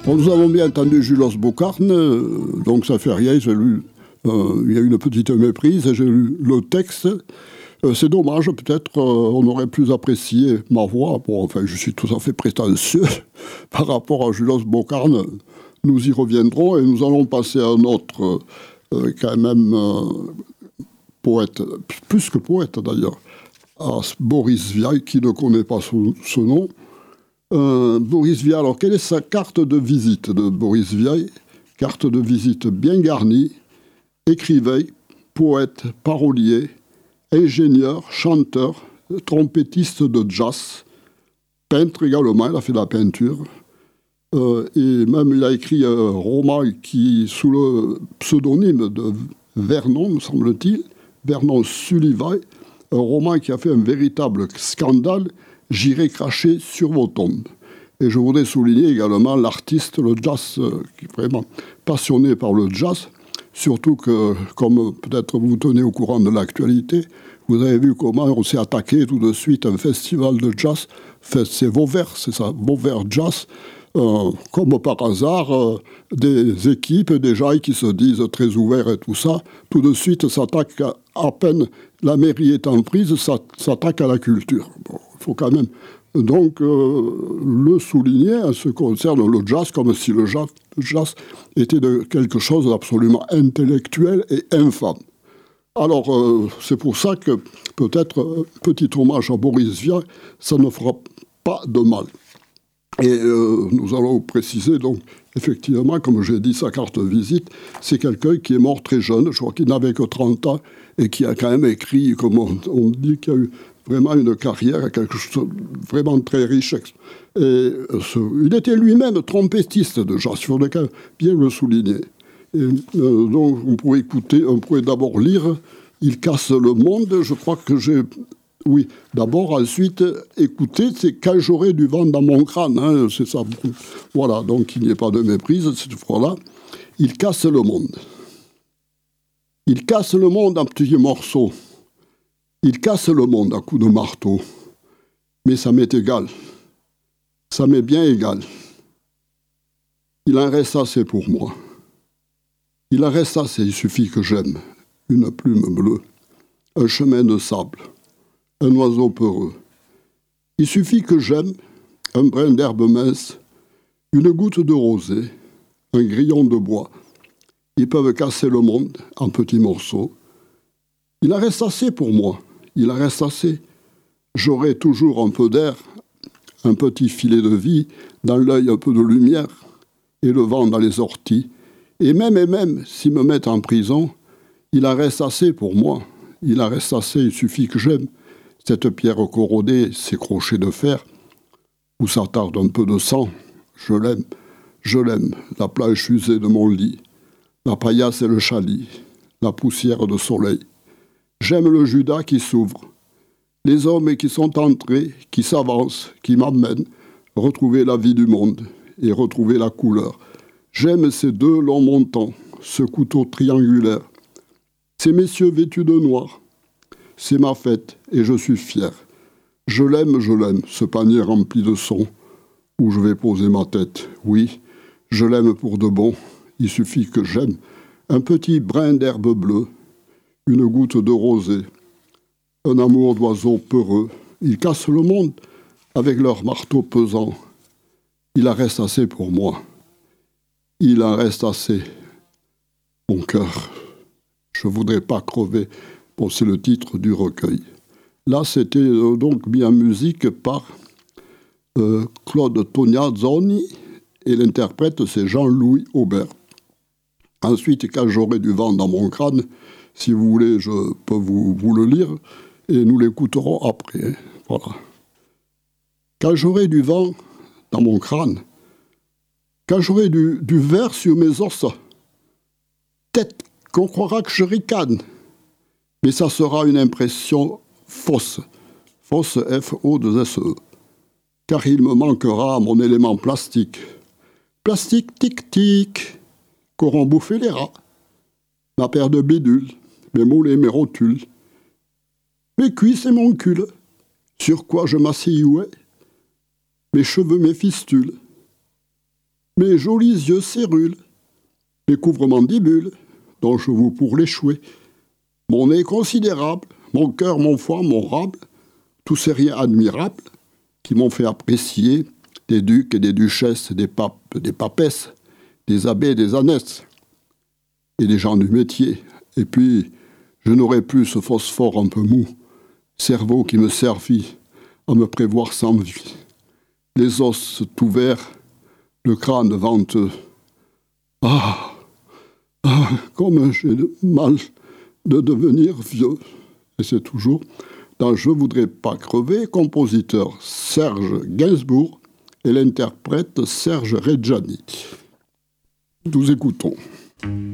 Bon, nous avons bien entendu Julos Bocarne, donc ça fait rien, j'ai lu, il y a eu une petite méprise, j'ai lu le texte. C'est dommage, peut-être on aurait plus apprécié ma voix. Bon, enfin, je suis tout à fait prétentieux par rapport à Julos Bocarne. Nous y reviendrons et nous allons passer à un autre, quand même, poète, plus que poète d'ailleurs, à Boris Vian, qui ne connaît pas ce nom. Boris Vian, alors quelle est sa carte de visite de Boris Vian? Carte de visite bien garnie, écrivain, poète, parolier, ingénieur, chanteur, trompettiste de jazz, peintre également, il a fait de la peinture, et même il a écrit un roman qui, sous le pseudonyme de Vernon, me semble-t-il, Vernon Sullivan, un roman qui a fait un véritable scandale, J'irai cracher sur vos tombes. Et je voudrais souligner également l'artiste, le jazz, qui est vraiment passionné par le jazz, surtout que, comme peut-être vous tenez au courant de l'actualité, vous avez vu comment on s'est attaqué tout de suite à un festival de jazz. C'est Vauvert, c'est ça, Vauvert Jazz. Comme par hasard, des équipes, des gens qui se disent très ouverts et tout ça, tout de suite s'attaquent à peine la mairie est en prise, s'attaquent à la culture. Bon, il faut quand même donc le souligner en ce qui concerne le jazz, comme si le jazz était quelque chose d'absolument intellectuel et infâme. Alors, c'est pour ça que peut-être un petit hommage à Boris Vian, ça ne fera pas de mal. Et nous allons préciser, donc, effectivement, comme j'ai dit, sa carte de visite, c'est quelqu'un qui est mort très jeune, je crois qu'il n'avait que 30 ans, et qui a quand même écrit, comme on dit, qui a eu vraiment une carrière, quelque chose de vraiment très riche. Et il était lui-même trompettiste de jazz, il faudrait quand même bien le souligner. Et, donc, on pourrait écouter, on pourrait d'abord lire « Il casse le monde », je crois que j'ai... Oui, d'abord, ensuite, écoutez, c'est « Quand j'aurai du vent dans mon crâne hein, », c'est ça. Voilà, donc il n'y ait pas de méprise, cette fois-là. « Il casse le monde ». Il casse le monde en petits morceaux. Il casse le monde à coups de marteau. Mais ça m'est égal. Ça m'est bien égal. Il en reste assez pour moi. Il en reste assez, il suffit que j'aime. Une plume bleue, un chemin de sable, un oiseau peureux. Il suffit que j'aime un brin d'herbe mince, une goutte de rosée, un grillon de bois. Ils peuvent casser le monde en petits morceaux. Il en reste assez pour moi, il en reste assez. J'aurai toujours un peu d'air, un petit filet de vie, dans l'œil un peu de lumière, et le vent dans les orties. Et même, s'ils me mettent en prison, il en reste assez pour moi. Il en reste assez, il suffit que j'aime cette pierre corrodée, ces crochets de fer, où s'attarde un peu de sang. Je l'aime, la planche usée de mon lit, la paillasse et le chalit, la poussière de soleil. J'aime le Judas qui s'ouvre, les hommes qui sont entrés, qui s'avancent, qui m'amènent, retrouver la vie du monde et retrouver la couleur. J'aime ces deux longs montants, ce couteau triangulaire, ces messieurs vêtus de noir. C'est ma fête et je suis fier. Je l'aime, ce panier rempli de sons, où je vais poser ma tête. Oui, je l'aime pour de bon. Il suffit que j'aime un petit brin d'herbe bleue, une goutte de rosée, un amour d'oiseaux peureux. Ils cassent le monde avec leur marteau pesant. Il en reste assez pour moi. Il en reste assez. Mon cœur, je voudrais pas crever. Bon, c'est le titre du recueil. Là, c'était donc mis en musique par Claude Tognazzoni et l'interprète, c'est Jean-Louis Aubert. Ensuite, quand j'aurai du vent dans mon crâne, si vous voulez, je peux vous le lire et nous l'écouterons après. Voilà. Quand j'aurai du vent dans mon crâne, quand j'aurai du verre sur mes os, peut-être qu'on croira que je ricane, mais ça sera une impression fausse, fausse F-O-2-S-E, car il me manquera mon élément plastique. Plastique tic-tic, qu'auront bouffé les rats, ma paire de bidules, mes moules et mes rotules, mes cuisses et mon cul, sur quoi je m'asseyouais, mes cheveux, mes fistules. Mes jolis yeux cérules, mes couvre-mandibules, dont je vous pour l'échouer, mon nez considérable, mon cœur, mon foie, mon rable, tous ces riens admirables qui m'ont fait apprécier des ducs et des duchesses, des papes, des papesses, des abbés, des ânesses, et des gens du métier. Et puis, je n'aurais plus ce phosphore un peu mou, cerveau qui me servit à me prévoir sans vie. Les os tout verts, le crâne venteux. Ah, comme j'ai le mal de devenir vieux. Et c'est toujours dans Je voudrais pas crever, compositeur Serge Gainsbourg et l'interprète Serge Reggiani. Nous écoutons.